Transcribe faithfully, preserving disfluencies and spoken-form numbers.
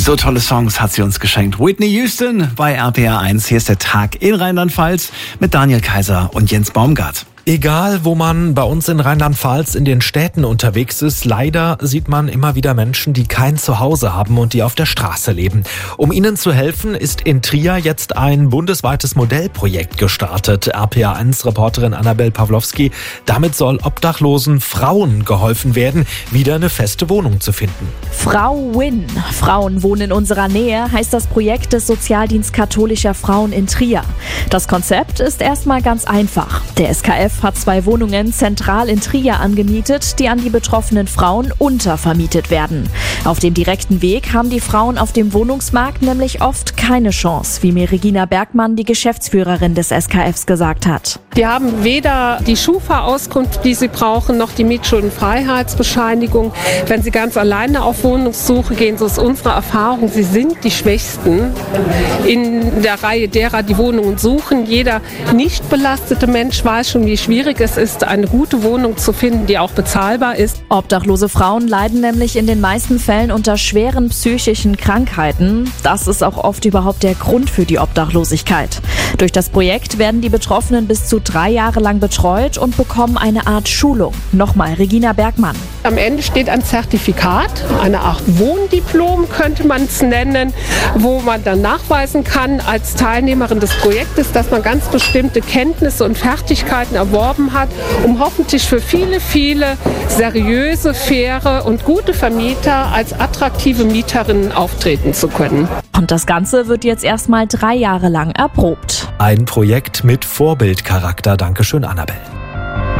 So tolle Songs hat sie uns geschenkt. Whitney Houston bei R P R eins. Hier ist der Tag in Rheinland-Pfalz mit Daniel Kaiser und Jens Baumgart. Egal, wo man bei uns in Rheinland-Pfalz in den Städten unterwegs ist, leider sieht man immer wieder Menschen, die kein Zuhause haben und die auf der Straße leben. Um ihnen zu helfen, ist in Trier jetzt ein bundesweites Modellprojekt gestartet. R P R eins Reporterin Annabel Pawlowski. Damit soll obdachlosen Frauen geholfen werden, wieder eine feste Wohnung zu finden. Frau Win. Frauen wohnen in unserer Nähe, heißt das Projekt des Sozialdienst katholischer Frauen in Trier. Das Konzept ist erstmal ganz einfach. Der S K F hat zwei Wohnungen zentral in Trier angemietet, die an die betroffenen Frauen untervermietet werden. Auf dem direkten Weg haben die Frauen auf dem Wohnungsmarkt nämlich oft keine Chance, wie mir Regina Bergmann, die Geschäftsführerin des S K Fs, gesagt hat. Die haben weder die Schufa-Auskunft, die sie brauchen, noch die Mietschuldenfreiheitsbescheinigung. Wenn sie ganz alleine auf Wohnungssuche gehen, so ist unsere Erfahrung, sie sind die Schwächsten in der Reihe derer, die Wohnungen suchen. Jeder nicht belastete Mensch weiß schon, wie schwierig es ist, eine gute Wohnung zu finden, die auch bezahlbar ist. Obdachlose Frauen leiden nämlich in den meisten Fällen unter schweren psychischen Krankheiten. Das ist auch oft überhaupt der Grund für die Obdachlosigkeit. Durch das Projekt werden die Betroffenen bis zu drei Jahre lang betreut und bekommen eine Art Schulung. Nochmal Regina Bergmann. Am Ende steht ein Zertifikat, eine Art Wohndiplom könnte man es nennen, wo man dann nachweisen kann als Teilnehmerin des Projektes, dass man ganz bestimmte Kenntnisse und Fertigkeiten erworben hat, um hoffentlich für viele, viele seriöse, faire und gute Vermieter als attraktive Mieterinnen auftreten zu können. Und das Ganze wird jetzt erstmal drei Jahre lang erprobt. Ein Projekt mit Vorbildcharakter. Dankeschön, Annabel.